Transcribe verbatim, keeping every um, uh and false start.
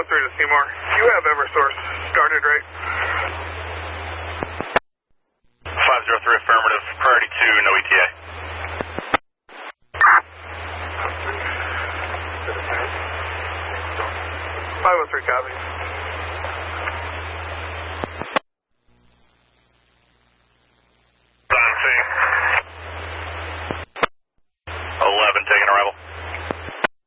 oh three to Seymour. You have Eversource started, right? five zero three affirmative, priority two, no E T A. five oh three copy.